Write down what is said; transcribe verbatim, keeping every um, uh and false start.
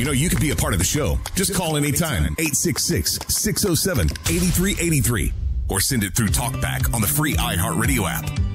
You know, you could be a part of the show. Just call anytime. eight six six, six oh seven, eight three eight three. Or send it through TalkBack on the free iHeartRadio app.